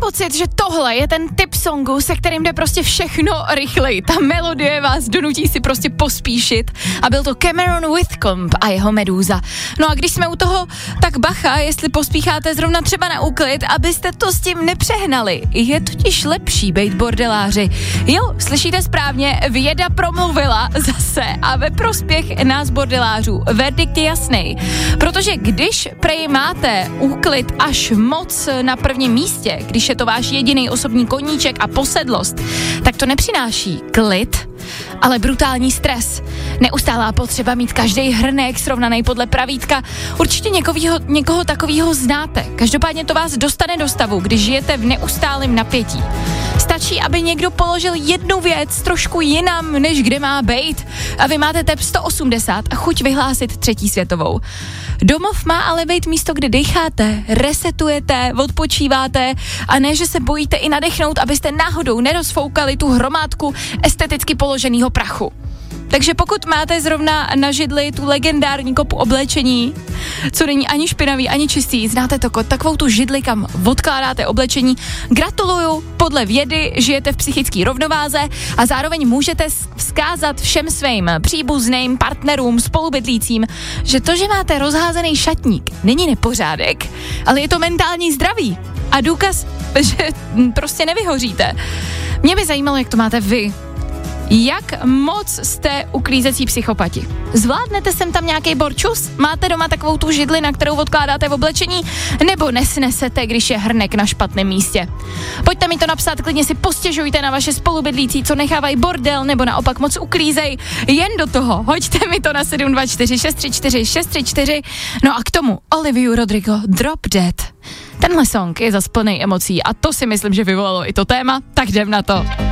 pocit, že tohle je ten typ songu, se kterým jde prostě všechno rychleji. Ta melodie vás donutí si prostě pospíšit a byl to Cameron Whitcomb a jeho Medúza. No a když jsme u toho, tak bacha, jestli pospícháte zrovna třeba na úklid, abyste to s tím nepřehnali. Je totiž lepší bejt bordeláři. Jo, slyšíte správně, věda promluvila zase a ve prospěch nás bordelářů. Verdikt je jasný. Protože když prej máte úklid až moc na prvním místě, když je to váš jediný osobní koníček a posedlost, tak to nepřináší klid, ale brutální stres. Neustálá potřeba mít každý hrnek srovnaný podle pravítka. Určitě někoho takového znáte. Každopádně to vás dostane do stavu, když žijete v neustálém napětí. Stačí, aby někdo položil jednu věc trošku jinam, než kde má bejt, a vy máte tep 180 a chuť vyhlásit třetí světovou. Domov má ale být místo, kde decháte, resetujete, odpočíváte a ne, že se bojíte i nadechnout, abyste náhodou nerozfoukali tu hromádku esteticky položeného prachu. Takže pokud máte zrovna na židli tu legendární kopu oblečení, co není ani špinavý, ani čistý, znáte to, takovou tu židli, kam odkládáte oblečení, gratuluju, podle vědy žijete v psychické rovnováze a zároveň můžete vzkázat všem svým příbuzným, partnerům, spolubydlícím, že to, že máte rozházený šatník, není nepořádek, ale je to mentální zdraví a důkaz, že prostě nevyhoříte. Mě by zajímalo, jak to máte vy. Jak moc jste uklízecí psychopati? Zvládnete sem tam nějaký borčus? Máte doma takovou tu židli, na kterou odkládáte v oblečení? Nebo nesnesete, když je hrnek na špatném místě? Pojďte mi to napsat, klidně si postěžujte na vaše spolubydlící, co nechávají bordel, nebo naopak moc uklízej. Jen do toho, hoďte mi to na 724 634 634. No a k tomu Olivia Rodrigo Drop Dead. Tenhle song je zas plnej emocí a to si myslím, že vyvolalo i to téma, tak jdem na to.